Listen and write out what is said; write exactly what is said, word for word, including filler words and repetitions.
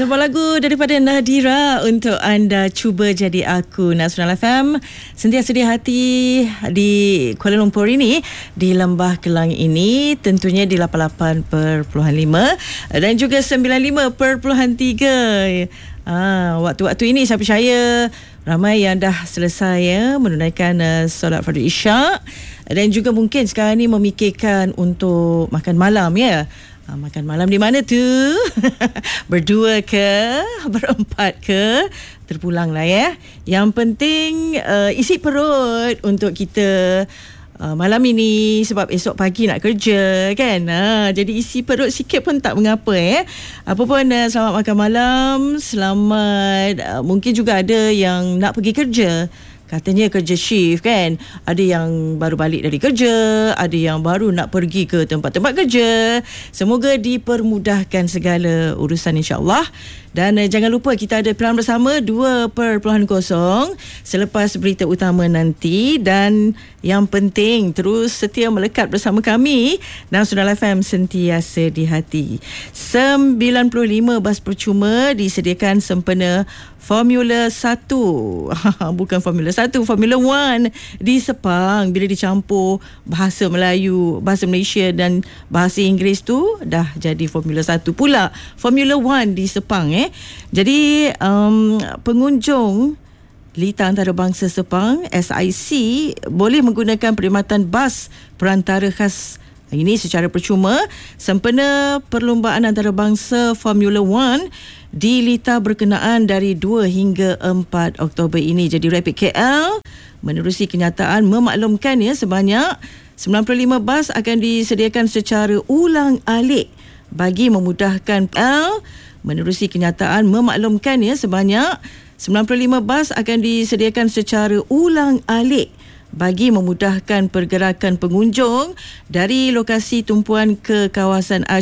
Sebuah lagu daripada Nadira untuk anda, Cuba Jadi Aku. Nasional F M sentiasa di hati di Kuala Lumpur ini, di Lembah Kelang ini, tentunya di lapan puluh lapan perpuluhan lima dan juga sembilan puluh lima perpuluhan tiga. Ah, waktu-waktu ini saya percaya ramai yang dah selesai ya, menunaikan uh, solat fardu Isyak dan juga mungkin sekarang ni memikirkan untuk makan malam ya. Ha, makan malam di mana tu? Berdua ke? Berempat ke? Terpulang lah ya. Yang penting uh, isi perut untuk kita uh, malam ini, sebab esok pagi nak kerja kan. Ha, jadi isi perut sikit pun tak mengapa ya. Apa pun uh, selamat makan malam. Selamat uh, mungkin juga ada yang nak pergi kerja. Katanya kerja shift kan. Ada yang baru balik dari kerja, ada yang baru nak pergi ke tempat-tempat kerja. Semoga dipermudahkan segala urusan insya-Allah. Dan uh, jangan lupa kita ada pelan bersama dua perpuluhan kosong selepas berita utama nanti. Dan yang penting terus setia melekat bersama kami. Nasional F M sentiasa di hati. sembilan puluh lima bas percuma disediakan sempena Formula satu. Bukan Formula satu, Formula One di Sepang. Bila dicampur bahasa Melayu, bahasa Malaysia dan bahasa Inggeris tu dah jadi Formula satu pula. Formula One di Sepang eh. Jadi um, pengunjung Lita Antarabangsa Sepang S I C boleh menggunakan perkhidmatan bas perantara khas ini secara percuma sempena perlumbaan antarabangsa Formula One di Lita berkenaan dari dua hingga empat Oktober ini. Jadi Rapid K L menerusi kenyataan memaklumkan ya, sebanyak sembilan puluh lima bas akan disediakan secara ulang-alik bagi memudahkan L menerusi kenyataan memaklumkan ya, sebanyak sembilan puluh lima bas akan disediakan secara ulang-alik bagi memudahkan pergerakan pengunjung dari lokasi tumpuan ke kawasan